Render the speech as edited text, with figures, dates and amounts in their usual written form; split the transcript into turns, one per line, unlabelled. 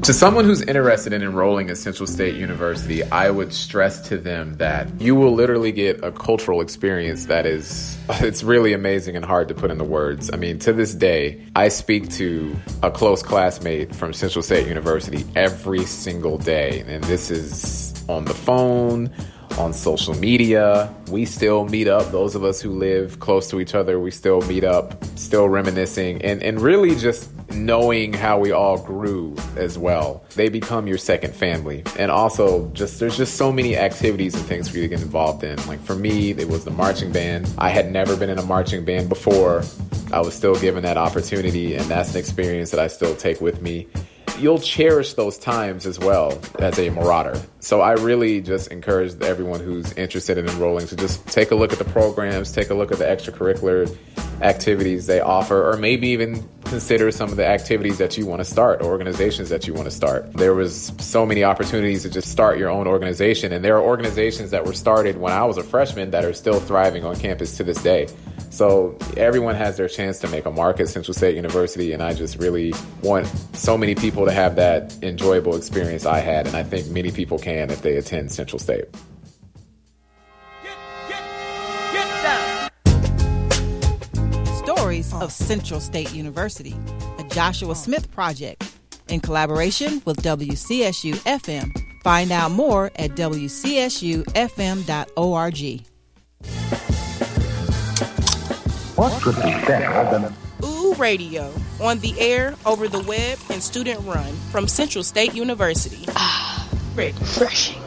To someone who's interested in enrolling at Central State University, I would stress to them that you will literally get a cultural experience that it's really amazing and hard to put into words. I mean, to this day, I speak to a close classmate from Central State University every single day, and this is on the phone, on social media. We still meet up. Those of us who live close to each other, we still meet up, still reminiscing, and really just knowing how we all grew as well. They become your second family. And also, there's just so many activities and things for you to get involved in. Like for me, it was the marching band. I had never been in a marching band before. I was still given that opportunity, and that's an experience that I still take with me. You'll cherish those times as well as a Marauder. So I really just encourage everyone who's interested in enrolling to just take a look at the programs, take a look at the extracurricular activities they offer, or maybe even consider some of the activities that you want to start, or organizations that you want to start. There was so many opportunities to just start your own organization, and there are organizations that were started when I was a freshman that are still thriving on campus to this day. So everyone has their chance to make a mark at Central State University, and I just really want so many people to have that enjoyable experience I had, and I think many people can if they attend Central State.
Stories of Central State University, a Joshua Smith project, in collaboration with WCSU-FM. Find out more at WCSUFM.org.
What could be better than
Ooh Radio, on the air, over the web, and student run from Central State University.
Refreshing.